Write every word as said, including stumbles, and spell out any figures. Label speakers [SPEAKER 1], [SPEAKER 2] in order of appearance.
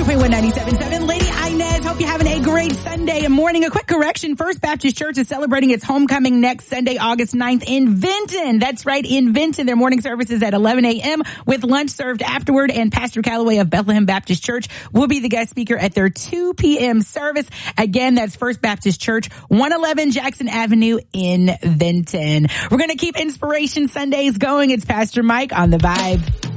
[SPEAKER 1] point one, ninety-seven point seven. Lady Inez, hope you're having a great Sunday morning. A quick correction. First Baptist Church is celebrating its homecoming next Sunday, August ninth in Vinton. That's right, in Vinton. Their morning service is at eleven a.m. with lunch served afterward, and Pastor Calloway of Bethlehem Baptist Church will be the guest speaker at their two p.m. service. Again, that's First Baptist Church, one eleven Jackson Avenue in Vinton. We're going to keep Inspiration Sundays going. It's Pastor Mike on The Vibe.